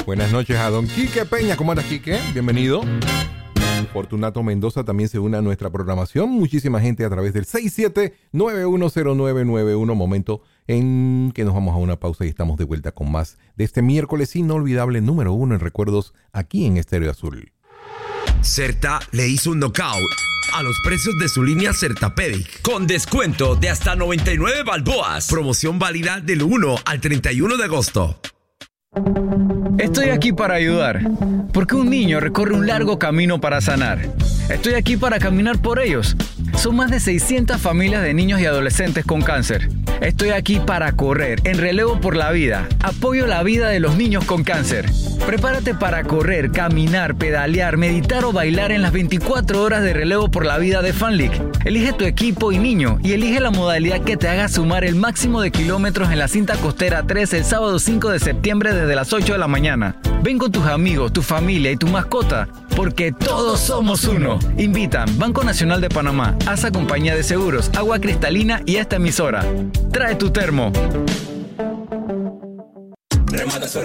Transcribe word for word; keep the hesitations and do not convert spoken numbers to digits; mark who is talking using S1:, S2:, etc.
S1: Buenas noches a don Quique Peña. ¿Cómo andas, Quique? Bienvenido. Fortunato Mendoza también se une a nuestra programación. Muchísima gente a través del seis siete nueve uno cero nueve nueve uno. Momento en que nos vamos a una pausa y estamos de vuelta con más de este miércoles inolvidable número uno en recuerdos aquí en Estéreo Azul.
S2: Certa le hizo un knockout a los precios de su línea Certapedic con descuento de hasta noventa y nueve balboas. Promoción válida del uno al treinta y uno de agosto.
S3: Estoy aquí para ayudar, porque un niño recorre un largo camino para sanar. Estoy aquí para caminar por ellos. Son más de seiscientas familias de niños y adolescentes con cáncer. Estoy aquí para correr en relevo por la vida. Apoyo la vida de los niños con cáncer. Prepárate para correr, caminar, pedalear, meditar o bailar en las veinticuatro horas de relevo por la vida de FanLeague. Elige tu equipo y niño y elige la modalidad que te haga sumar el máximo de kilómetros en la cinta costera tres el sábado cinco de septiembre desde las ocho de la mañana. Ven con tus amigos, tu familia y tu mascota, porque todos somos uno. Invitan Banco Nacional de Panamá, A S A Compañía de Seguros, Agua Cristalina y esta emisora. Trae tu termo.
S4: Remata su